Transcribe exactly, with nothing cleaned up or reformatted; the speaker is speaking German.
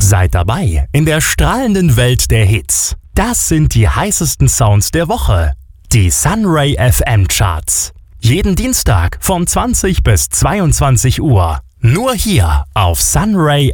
Seid dabei in der strahlenden Welt der Hits. Das sind die heißesten Sounds der Woche. Die Sunray F M Charts. Jeden Dienstag von zwanzig bis zweiundzwanzig Uhr. Nur hier auf Sunray